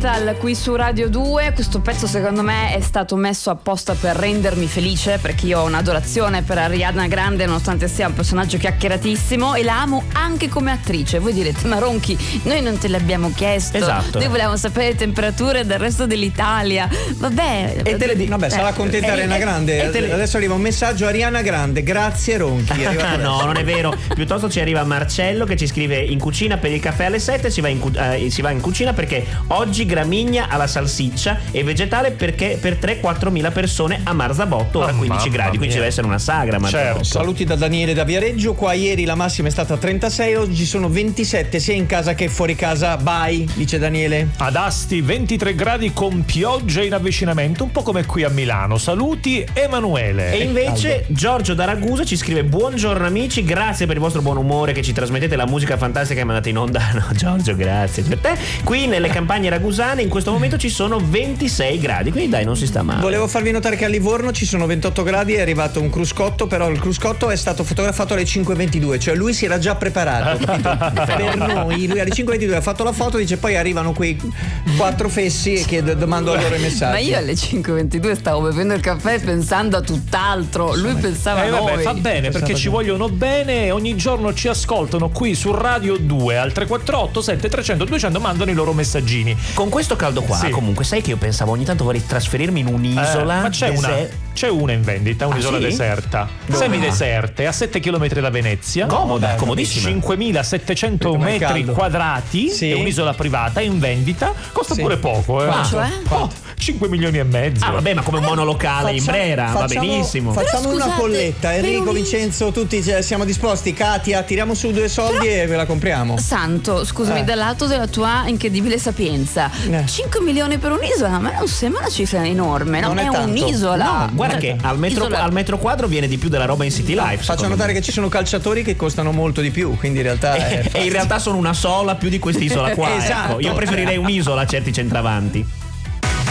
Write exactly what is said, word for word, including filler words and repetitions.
Metal qui su Radio due. Questo pezzo secondo me è stato messo apposta per rendermi felice, perché io ho un'adorazione per Ariana Grande, nonostante sia un personaggio chiacchieratissimo, e la amo anche come attrice. Voi direte: ma Ronchi, noi non te l'abbiamo chiesto, esatto, noi volevamo sapere le temperature del resto dell'Italia. Vabbè, e te le dico, vabbè, sarà contenta eh, Ariana Grande. te le... Adesso arriva un messaggio: Ariana Grande, grazie Ronchi. No, non è vero. Piuttosto ci arriva Marcello che ci scrive: in cucina per il caffè alle sette, si va in, cu- eh, si va in cucina perché oggi gramigna alla salsiccia e vegetale perché per tre quattro mila persone a Marzabotto ora oh, quindici gradi, quindi ci deve essere una sagra. Certo. Saluti da Daniele da Viareggio. Qua ieri la massima è stata trentasei, oggi sono ventisette sia in casa che fuori casa. Bye, dice Daniele. Ad Asti ventitré gradi con pioggia in avvicinamento, un po' come qui a Milano. Saluti Emanuele. E invece Giorgio da Ragusa ci scrive: buongiorno amici, grazie per il vostro buon umore, che ci trasmettete la musica fantastica che mandate in onda. No, Giorgio, grazie per te. Qui nelle campagne ragusane in questo momento ci sono ventisei gradi, quindi dai, non si sta male. Volevo farvi notare che a Livorno ci sono ventotto gradi, è arrivato un cruscotto, però il cruscotto è stato fotografato alle cinque e ventidue, cioè lui si era già preparato. Per noi, lui alle cinque e ventidue ha fatto la foto, dice poi arrivano quei quattro fessi e chiedo, domando a loro i messaggi. Ma io alle cinque e ventidue stavo bevendo il caffè pensando a tutt'altro, lui pensava eh, a vabbè, noi. fa bene, perché ci vogliono bene, ogni giorno ci ascoltano qui su Radio due al tre quattro otto sette trecento duecento, mandano i loro messaggini. Con questo caldo qua, sì, comunque sai che io pensavo ogni tanto vorrei trasferirmi in un'isola. Eh, ma c'è dese- una, c'è una in vendita, un'isola ah, sì? deserta, Dove? semideserte, a sette chilometri da Venezia. Comoda, comodissima. cinquemilasettecento metri quadrati, sì, è un'isola privata in vendita, costa sì, pure poco, eh. Ma cioè? Oh, cinque milioni e mezzo. Ah vabbè, ma come un monolocale in Brera, va facciamo, benissimo. Facciamo Però, una scusate, colletta, Enrico, un... Vincenzo, tutti siamo disposti. Katia, tiriamo su due soldi Però... e ve la compriamo. Santo, scusami, eh. dall'alto della tua incredibile sapienza, eh. cinque milioni per un'isola, ma non sembra una cifra enorme, no? Non è è tanto. un'isola. No, guarda che al metro, Isola... al metro quadro viene di più della roba in City Life. Faccio notare me. che ci sono calciatori che costano molto di più, quindi in realtà è e in realtà sono una sola più di quest'isola qua. Esatto. Ecco. Io preferirei un'isola a certi centravanti.